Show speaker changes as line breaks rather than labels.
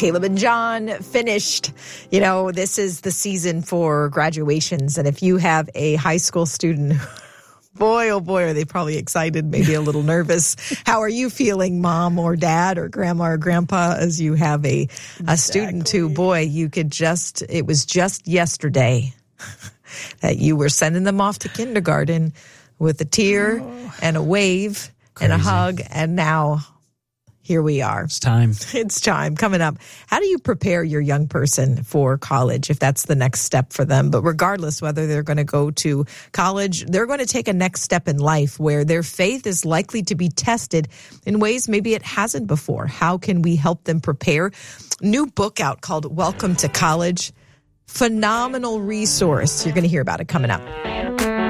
Caleb and John finished. You know, this is the season for graduations. And if you have a high school student, boy, oh boy, are they probably excited, maybe a little nervous. How are you feeling, mom or dad or grandma or grandpa, as you have a student who, boy, it was just yesterday that you were sending them off to kindergarten with a tear and a wave and a hug, and now here we are.
It's time.
It's time coming up. How do you prepare your young person for college if that's the next step for them? But regardless whether they're going to go to college, they're going to take a next step in life where their faith is likely to be tested in ways maybe it hasn't before. How can we help them prepare? New book out called Welcome to College. Phenomenal resource. You're going to hear about it coming up.